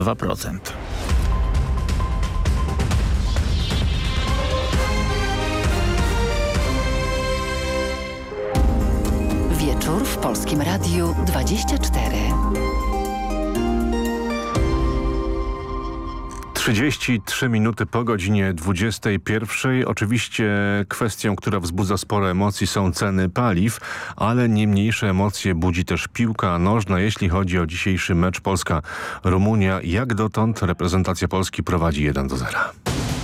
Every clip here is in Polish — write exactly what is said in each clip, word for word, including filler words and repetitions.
dwa procent. Wieczór w Polskim Radiu dwadzieścia cztery. trzydzieści trzy minuty po godzinie dwudziestej pierwszej. Oczywiście kwestią, która wzbudza sporo emocji, są ceny paliw, ale nie mniejsze emocje budzi też piłka nożna. Jeśli chodzi o dzisiejszy mecz Polska-Rumunia, jak dotąd reprezentacja Polski prowadzi jeden do zera.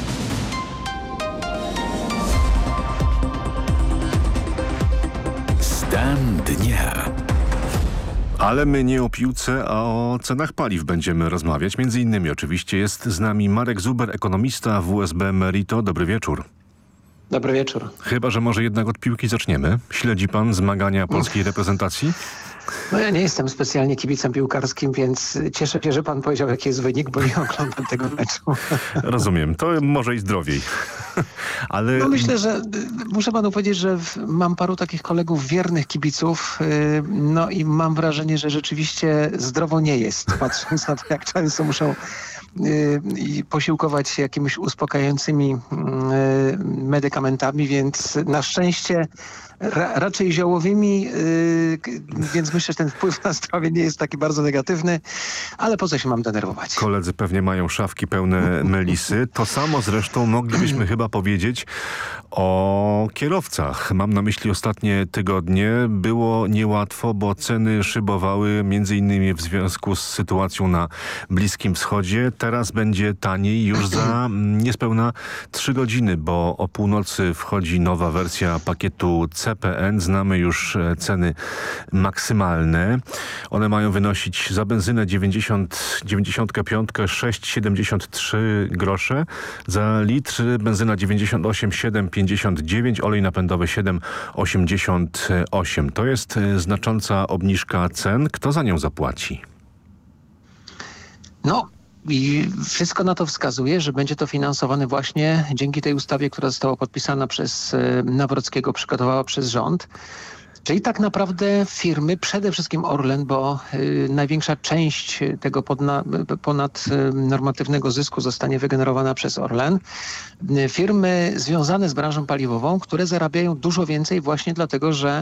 Stan dnia. Ale my nie o piłce, a o cenach paliw będziemy rozmawiać. Między innymi oczywiście jest z nami Marek Zuber, ekonomista w U S B Merito. Dobry wieczór. Dobry wieczór. Chyba że może jednak od piłki zaczniemy. Śledzi pan zmagania polskiej reprezentacji? No ja nie jestem specjalnie kibicem piłkarskim, więc cieszę się, że pan powiedział, jaki jest wynik, bo nie oglądam tego meczu. Rozumiem. To może i zdrowiej. Ale... No myślę, że muszę panu powiedzieć, że mam paru takich kolegów wiernych kibiców, no i mam wrażenie, że rzeczywiście zdrowo nie jest, patrząc na to, jak często muszą i posiłkować się jakimiś uspokajającymi medykamentami, więc na szczęście ra, raczej ziołowymi, yy, więc myślę, że ten wpływ na zdrowie nie jest taki bardzo negatywny, ale po co się mam denerwować? Koledzy pewnie mają szafki pełne melisy. To samo zresztą moglibyśmy chyba powiedzieć o kierowcach. Mam na myśli ostatnie tygodnie. Było niełatwo, bo ceny szybowały między innymi w związku z sytuacją na Bliskim Wschodzie. Teraz będzie taniej już za niespełna trzy godziny, bo o północy wchodzi nowa wersja pakietu C P N. Znamy już ceny maksymalne. One mają wynosić za benzynę dziewięćdziesiąt, dziewięćdziesiąt pięć sześć siedemdziesiąt trzy grosze, za litr benzyna dziewięćdziesiąt osiem siedem pięćdziesiąt dziewięć, olej napędowy siedem osiemdziesiąt osiem. To jest znacząca obniżka cen. Kto za nią zapłaci? No i wszystko na to wskazuje, że będzie to finansowane właśnie dzięki tej ustawie, która została podpisana przez Nawrockiego, przygotowała przez rząd. Czyli tak naprawdę firmy, przede wszystkim Orlen, bo y, największa część tego podna, ponadnormatywnego zysku zostanie wygenerowana przez Orlen. Y, firmy związane z branżą paliwową, które zarabiają dużo więcej właśnie dlatego, że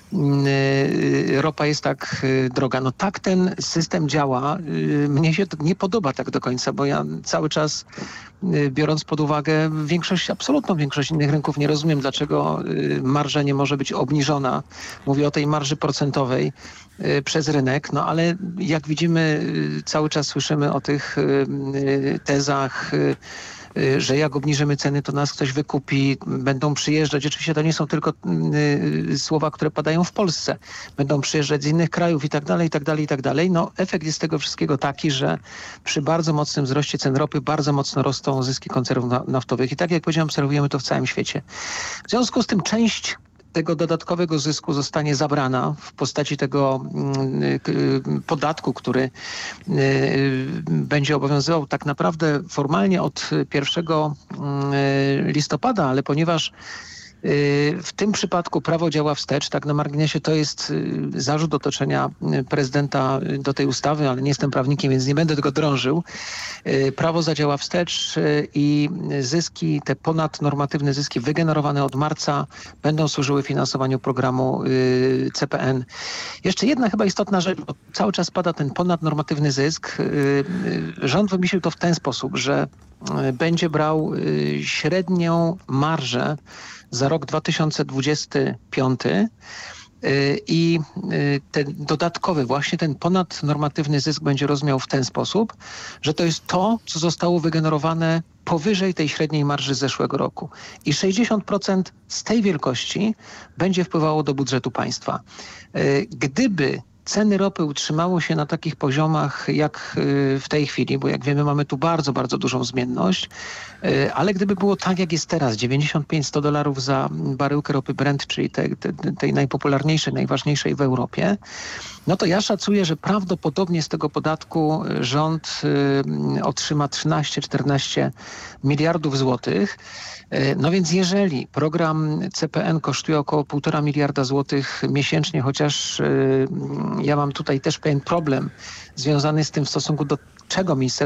y, ropa jest tak y, droga. No tak ten system działa. Y, mnie się to nie podoba tak do końca, bo ja cały czas y, biorąc pod uwagę większość, absolutną większość innych rynków, nie rozumiem, dlaczego y, marża nie może być obniżona. Mówię o tej marży procentowej y, przez rynek, no ale jak widzimy, y, cały czas słyszymy o tych y, tezach, y, y, że jak obniżymy ceny, to nas ktoś wykupi, będą przyjeżdżać. Oczywiście to nie są tylko y, słowa, które padają w Polsce. Będą przyjeżdżać z innych krajów i tak dalej, i tak dalej, i tak dalej. No efekt jest tego wszystkiego taki, że przy bardzo mocnym wzroście cen ropy bardzo mocno rosną zyski koncernów naftowych. I tak jak powiedziałem, obserwujemy to w całym świecie. W związku z tym część tego dodatkowego zysku zostanie zabrana w postaci tego y, podatku, który y, będzie obowiązywał tak naprawdę formalnie od pierwszego listopada, ale ponieważ w tym przypadku prawo działa wstecz, tak na marginesie to jest zarzut otoczenia prezydenta do tej ustawy, ale nie jestem prawnikiem, więc nie będę tego drążył. Prawo zadziała wstecz i zyski, te ponadnormatywne zyski wygenerowane od marca będą służyły finansowaniu programu C P N. Jeszcze jedna chyba istotna rzecz, bo cały czas pada ten ponadnormatywny zysk. Rząd wymyślił to w ten sposób, że będzie brał średnią marżę za rok dwa tysiące dwudziesty piąty i ten dodatkowy, właśnie ten ponadnormatywny zysk będzie rozumiał w ten sposób, że to jest to, co zostało wygenerowane powyżej tej średniej marży z zeszłego roku. I sześćdziesiąt procent z tej wielkości będzie wpływało do budżetu państwa. Gdyby ceny ropy utrzymały się na takich poziomach jak w tej chwili, bo jak wiemy mamy tu bardzo, bardzo dużą zmienność, ale gdyby było tak jak jest teraz, dziewięćdziesiąt pięć sto dolarów za baryłkę ropy Brent, czyli tej, tej, tej najpopularniejszej, najważniejszej w Europie, no to ja szacuję, że prawdopodobnie z tego podatku rząd y, otrzyma trzynaście czternaście miliardów złotych. No więc jeżeli program C P N kosztuje około półtora miliarda złotych miesięcznie, chociaż ja mam tutaj też pewien problem związany z tym w stosunku do czego Ministerstwo